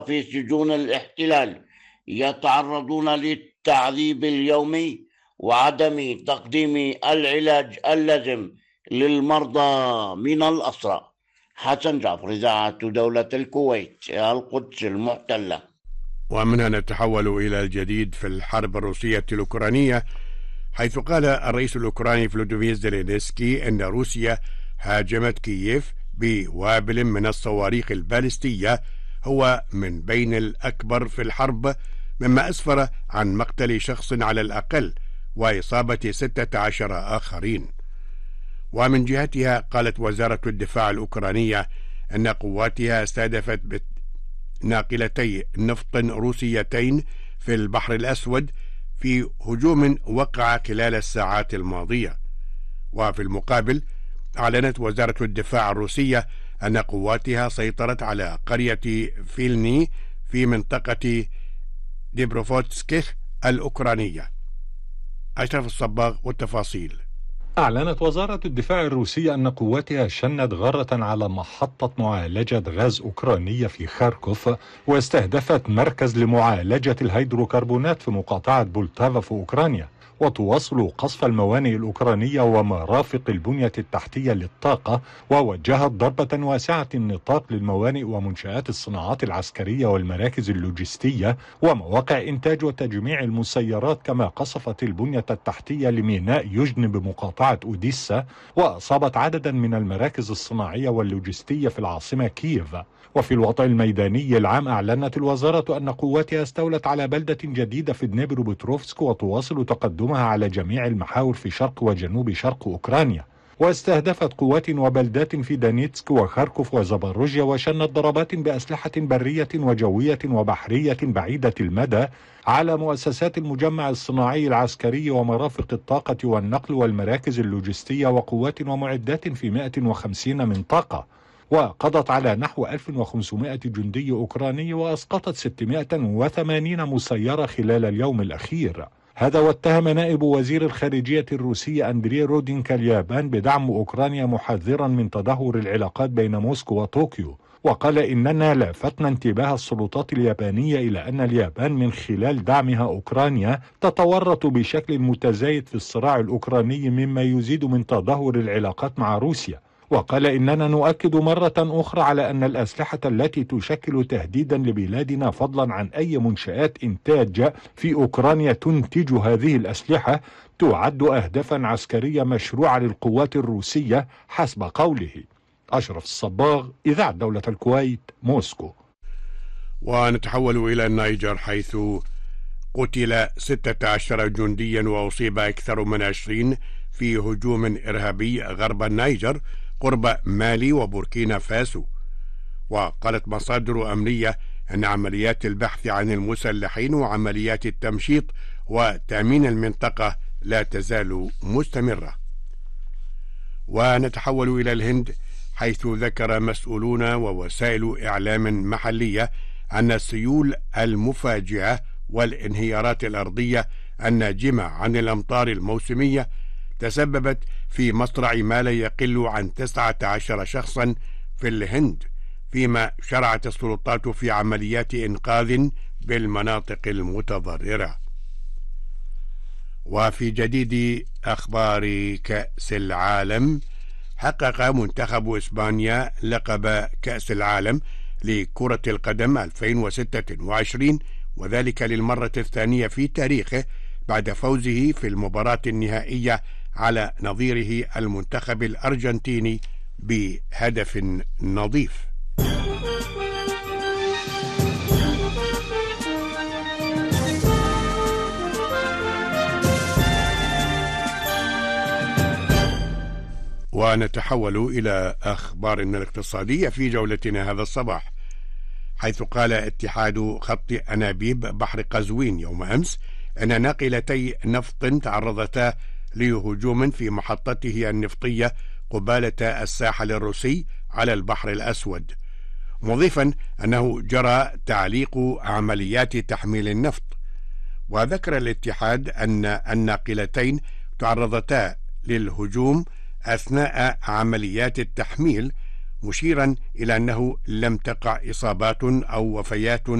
في سجون الاحتلال يتعرضون للتعذيب اليومي وعدم تقديم العلاج اللازم للمرضى من الأسرى. حسن جعفر، إذاعة دولة الكويت، القدس المحتلة. ومنها نتحول إلى الجديد في الحرب الروسية الأوكرانية، حيث قال الرئيس الأوكراني فلوديمير زيلينسكي أن روسيا هاجمت كييف بوابل من الصواريخ البالستية هو من بين الأكبر في الحرب، مما أسفر عن مقتل شخص على الأقل وإصابة 16 آخرين. ومن جهتها قالت وزارة الدفاع الأوكرانية أن قواتها استهدفت ناقلتي نفط روسيتين في البحر الأسود في هجوم وقع خلال الساعات الماضية. وفي المقابل أعلنت وزارة الدفاع الروسية أن قواتها سيطرت على قرية فيلني في منطقة ديبروفوتسكيخ الأوكرانية. أشرف الصباغ والتفاصيل. أعلنت وزارة الدفاع الروسية أن قواتها شنت غارة على محطة معالجة غاز أوكرانية في خاركوف، واستهدفت مركز لمعالجة الهيدروكربونات في مقاطعة بولتافا في أوكرانيا، وتواصل قصف الموانئ الأوكرانية ومرافق البنية التحتية للطاقة، ووجهت ضربة واسعة النطاق للموانئ ومنشآت الصناعات العسكرية والمراكز اللوجستية ومواقع إنتاج وتجميع المسيرات، كما قصفت البنية التحتية لميناء يوجن بمقاطعة أوديسا، وأصابت عددا من المراكز الصناعية واللوجستية في العاصمة كييف. وفي الوضع الميداني العام أعلنت الوزارة أن قواتها استولت على بلدة جديدة في دنيبروبتروفسك، وتواصل تقدمها على جميع المحاور في شرق وجنوب شرق أوكرانيا، واستهدفت قوات وبلدات في دانيتسك وخاركوف وزاباروجيا، وشنت ضربات بأسلحة برية وجوية وبحرية بعيدة المدى على مؤسسات المجمع الصناعي العسكري ومرافق الطاقة والنقل والمراكز اللوجستية وقوات ومعدات في 150 منطقة، وقضت على نحو 1500 جندي أوكراني، وأسقطت 680 مسيرة خلال اليوم الأخير. هذا واتهم نائب وزير الخارجية الروسي أندري رودينكا اليابان بدعم أوكرانيا، محذرا من تدهور العلاقات بين موسكو وطوكيو، وقال إننا لفتنا انتباه السلطات اليابانية إلى أن اليابان من خلال دعمها أوكرانيا تتورط بشكل متزايد في الصراع الأوكراني، مما يزيد من تدهور العلاقات مع روسيا. وقال إننا نؤكد مرة أخرى على أن الأسلحة التي تشكل تهديدا لبلادنا، فضلا عن أي منشآت إنتاج في أوكرانيا تنتج هذه الأسلحة، تعد أهدافا عسكرية مشروعة للقوات الروسية حسب قوله. أشرف الصباغ، إذاعة دولة الكويت، موسكو. ونتحول إلى النيجر، حيث قتل 16 جنديا وأصيب أكثر من 20 في هجوم إرهابي غرب النيجر قرب مالي وبوركينا فاسو. وقالت مصادر أمنية أن عمليات البحث عن المسلحين وعمليات التمشيط وتأمين المنطقة لا تزال مستمرة. ونتحول إلى الهند، حيث ذكر مسؤولون ووسائل إعلام محلية أن السيول المفاجئة والانهيارات الأرضية الناجمة عن الأمطار الموسمية تسببت في مصرع ما لا يقل عن 19 شخصا في الهند، فيما شرعت السلطات في عمليات إنقاذ بالمناطق المتضررة. وفي جديد أخبار كأس العالم، حقق منتخب إسبانيا لقب كأس العالم لكرة القدم 2026، وذلك للمرة الثانية في تاريخه بعد فوزه في المباراة النهائية على نظيره المنتخب الأرجنتيني بهدف نظيف. ونتحول إلى أخبارنا الاقتصادية في جولتنا هذا الصباح، حيث قال اتحاد خط أنابيب بحر قزوين يوم أمس أن ناقلتي نفط تعرضتا لهجوم في محطته النفطية قبالة الساحل الروسي على البحر الأسود، مضيفا أنه جرى تعليق عمليات تحميل النفط. وذكر الاتحاد أن الناقلتين تعرضتا للهجوم أثناء عمليات التحميل، مشيرا إلى أنه لم تقع إصابات أو وفيات